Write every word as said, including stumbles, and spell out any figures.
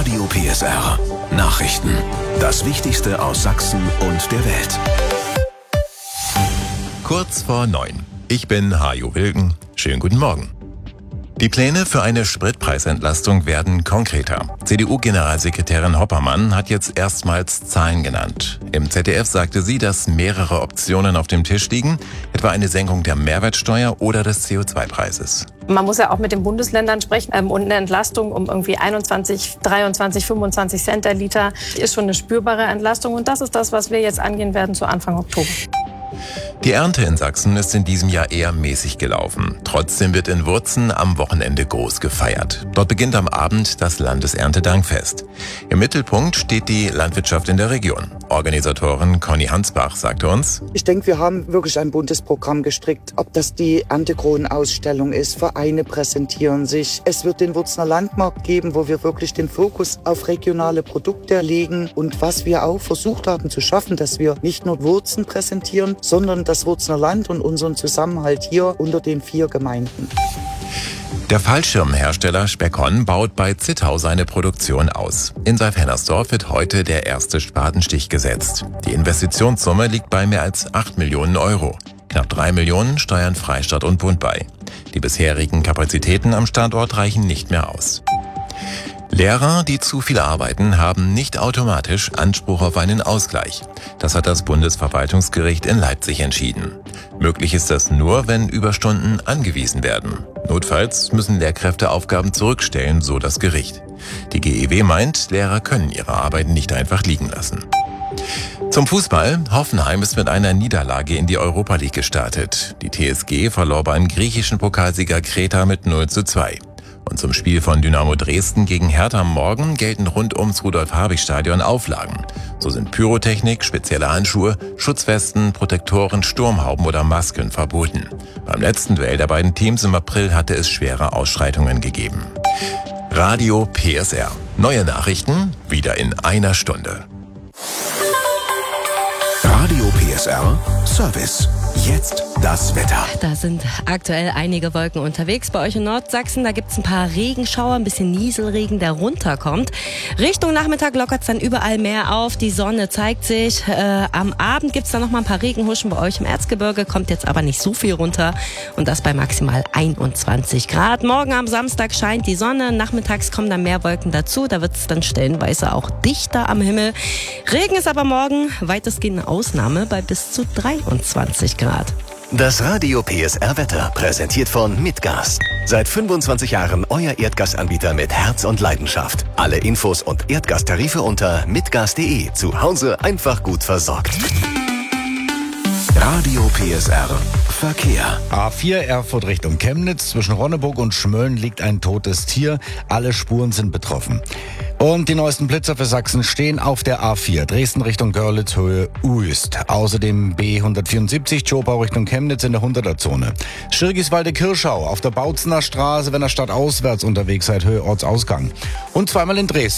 Radio P S R. Nachrichten. Das Wichtigste aus Sachsen und der Welt. Kurz vor neun. Ich bin Hajo Wilken. Schönen guten Morgen. Die Pläne für eine Spritpreisentlastung werden konkreter. C D U-Generalsekretärin Hoppermann hat jetzt erstmals Zahlen genannt. Im Z D F sagte sie, dass mehrere Optionen auf dem Tisch liegen, etwa eine Senkung der Mehrwertsteuer oder des C O zwei Preises. Man muss ja auch mit den Bundesländern sprechen. Ähm, und eine Entlastung um irgendwie einundzwanzig, dreiundzwanzig, fünfundzwanzig Cent der Liter ist schon eine spürbare Entlastung. Und das ist das, was wir jetzt angehen werden zu Anfang Oktober. Die Ernte in Sachsen ist in diesem Jahr eher mäßig gelaufen. Trotzdem wird in Wurzen am Wochenende groß gefeiert. Dort beginnt am Abend das Landeserntedankfest. Im Mittelpunkt steht die Landwirtschaft in der Region. Organisatorin Conny Hansbach sagte uns: Ich denke, wir haben wirklich ein buntes Programm gestrickt. Ob das die Erntekronenausstellung ist, Vereine präsentieren sich. Es wird den Wurzener Landmarkt geben, wo wir wirklich den Fokus auf regionale Produkte legen. Und was wir auch versucht haben zu schaffen, dass wir nicht nur Wurzen präsentieren, sondern das Wurzener Land und unseren Zusammenhalt hier unter den vier Gemeinden. Der Fallschirmhersteller Speckon baut bei Zittau seine Produktion aus. In Saalfennersdorf wird heute der erste Spatenstich gesetzt. Die Investitionssumme liegt bei mehr als acht Millionen Euro. Knapp drei Millionen steuern Freistaat und Bund bei. Die bisherigen Kapazitäten am Standort reichen nicht mehr aus. Lehrer, die zu viel arbeiten, haben nicht automatisch Anspruch auf einen Ausgleich. Das hat das Bundesverwaltungsgericht in Leipzig entschieden. Möglich ist das nur, wenn Überstunden angewiesen werden. Notfalls müssen Lehrkräfte Aufgaben zurückstellen, so das Gericht. Die G E W meint, Lehrer können ihre Arbeit nicht einfach liegen lassen. Zum Fußball. Hoffenheim ist mit einer Niederlage in die Europa League gestartet. Die T S G verlor beim griechischen Pokalsieger Kreta mit null zu zwei. Und zum Spiel von Dynamo Dresden gegen Hertha morgen gelten rund ums Rudolf-Habich-Stadion Auflagen. So sind Pyrotechnik, spezielle Handschuhe, Schutzwesten, Protektoren, Sturmhauben oder Masken verboten. Beim letzten Duell der beiden Teams im April hatte es schwere Ausschreitungen gegeben. Radio P S R. Neue Nachrichten wieder in einer Stunde. Radio P S R Service. Jetzt das Wetter. Da sind aktuell einige Wolken unterwegs bei euch in Nordsachsen. Da gibt es ein paar Regenschauer, ein bisschen Nieselregen, der runterkommt. Richtung Nachmittag lockert es dann überall mehr auf. Die Sonne zeigt sich. Äh, am Abend gibt es dann noch mal ein paar Regenhuschen bei euch im Erzgebirge. Kommt jetzt aber nicht so viel runter. Und das bei maximal einundzwanzig Grad. Morgen am Samstag scheint die Sonne. Nachmittags kommen dann mehr Wolken dazu. Da wird es dann stellenweise auch dichter am Himmel. Regen ist aber morgen weitestgehend eine Ausnahme bei bis zu dreiundzwanzig Grad. Das Radio P S R Wetter präsentiert von Mitgas. Seit fünfundzwanzig Jahren euer Erdgasanbieter mit Herz und Leidenschaft. Alle Infos und Erdgastarife unter mitgas punkt de. Zu Hause einfach gut versorgt. Radio P S R Verkehr. A vier Erfurt Richtung Chemnitz. Zwischen Ronneburg und Schmölln liegt ein totes Tier. Alle Spuren sind betroffen. Und die neuesten Blitzer für Sachsen stehen auf der A vier. Dresden Richtung Görlitz, Höhe Uist. Außerdem B hundertvierundsiebzig, Zschopau Richtung Chemnitz in der hunderter-Zone. Schirgiswalde-Kirschau auf der Bautzener Straße, wenn ihr stadtauswärts unterwegs seid, Höhe Ortsausgang. Und zweimal in Dresden.